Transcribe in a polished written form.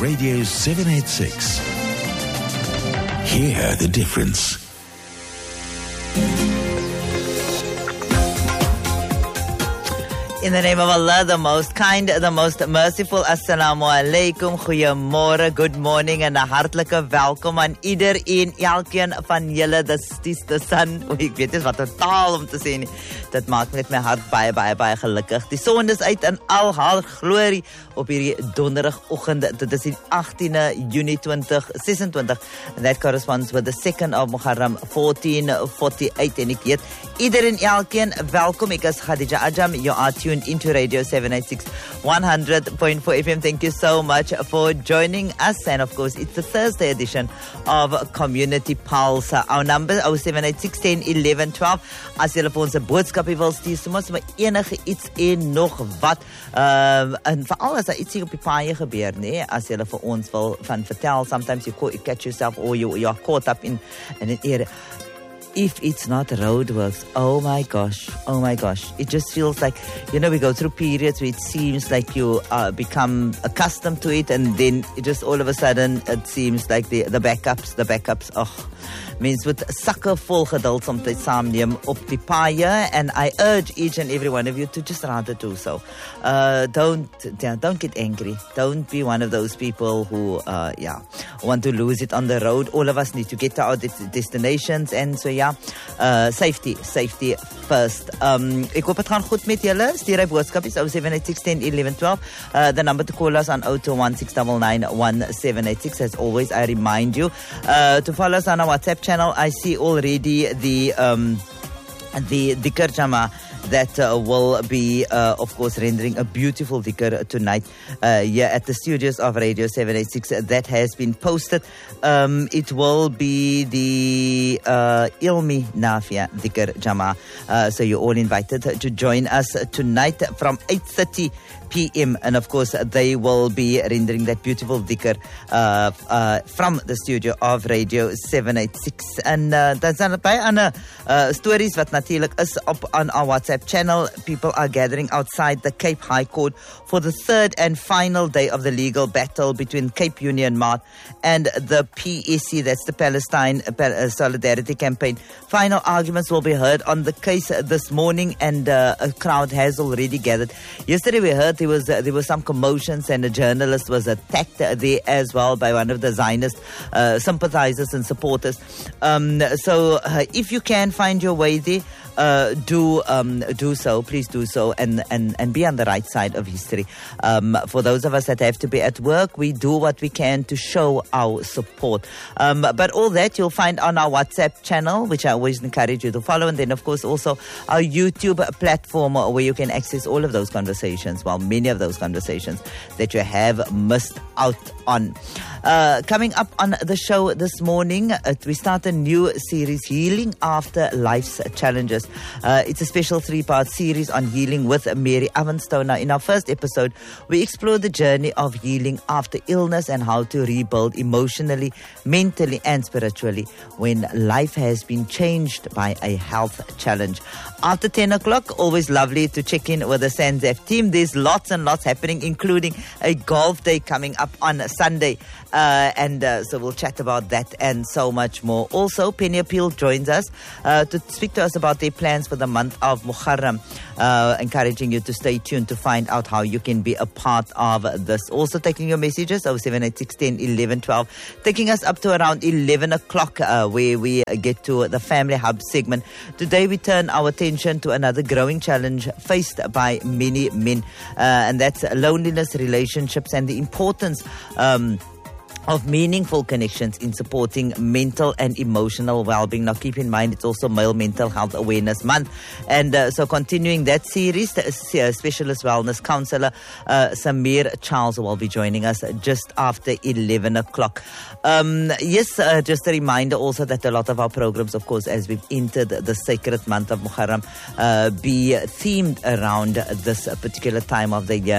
Radio 786. Hear the difference. In the name of Allah, the most kind, the most merciful. Assalamu alaikum, goeiemorgen, good morning en 'n hartlike welkom aan iedereen, elkeen van julle. Dis die son. Ek weet nie wat totaal om te sê nie. Dit maak net my hart baie gelukkig. Die son is uit in al haar glorie op hierdie donderdagoggend. Dit is die 18de Junie 2026 and that corresponds with the 2nd of Muharram 1448 en ek weet iedereen elkeen welkom. Ek is Khadija Ajam. You are tuned into Radio 786 100.4 FM. Thank you so much for joining us, and of course it's the Thursday edition of Community Pulse. Our number 0786 10 11 12. As julle vir ons 'n boodskap wil stuur, soms maar enige iets en nog wat en veral as daar iets op die paai gebeur, nee, as julle vir ons wil van vertel. Sometimes you catch yourself or you are caught up in an area. If it's not roadworks, oh my gosh, it just feels like, we go through periods where it seems like you become accustomed to it, and then it just all of a sudden it seems like the backups, mens moet sakke vol geduld soms saamneem op die paaie, and I urge each and every one of you to just rather do so. Don't get angry. Don't be one of those people who want to lose it on the road. All of us need to get to our destinations, and so safety first. Ek hoop het gaan goed met julle. Stuur hy boodskapies 0786 10 11 12. The number to call us on 0216 999 1786. As always, I remind you to follow us on our WhatsApp channel. I see already the Dhikr Jama that will be, of course, rendering a beautiful dhikr tonight here at the studios of Radio 786. That has been posted. It will be the Ilmi Nafia Dhikr Jama. So you're all invited to join us tonight from 8:30 p.m. And of course, they will be rendering that beautiful dhikr from the studio of Radio 786. En dan zijn er bij ander stories wat natuurlijk is op on our WhatsApp channel. People are gathering outside the Cape High Court for the third and final day of the legal battle between Cape Union Mart and the PSC, that's the Palestine Solidarity Campaign. Final arguments will be heard on the case this morning, and a crowd has already gathered. Yesterday we heard there was some commotions, and a journalist was attacked there as well by one of the Zionist sympathizers and supporters. So if you can find your way there, do so. Please do so, and be on the right side of history. For those of us that have to be at work, we do what we can to show our support. But all that you'll find on our WhatsApp channel, which I always encourage you to follow, and then of course also our YouTube platform where you can access all of those conversations, many of those conversations that you have missed out on. Coming up on the show this morning, we start a new series, Healing After Life's Challenges. It's a special 3-part series on healing with Mary Avanstone. Now, in our first episode, we explore the journey of healing after illness and how to rebuild emotionally, mentally, and spiritually when life has been changed by a health challenge. After 10 o'clock, always lovely to check in with the SANZF team. There's lots and lots happening, including a golf day coming up on Sunday. So we'll chat about that and so much more. Also, Penny Appeal joins us to speak to us about their plans for the month of Muharram, encouraging you to stay tuned to find out how you can be a part of this. Also taking your messages, 0786 10 11 12, taking us up to around 11 o'clock where we get to the Family Hub segment. Today we turn our attention to another growing challenge faced by many men, and that's loneliness, relationships, and the importance of meaningful connections in supporting mental and emotional well-being. Now, keep in mind, it's also Male Mental Health Awareness Month. And so continuing that series, Specialist Wellness Counsellor Samir Charles will be joining us just after 11 o'clock. Just a reminder also that a lot of our programs, of course, as we've entered the sacred month of Muharram, be themed around this particular time of the year.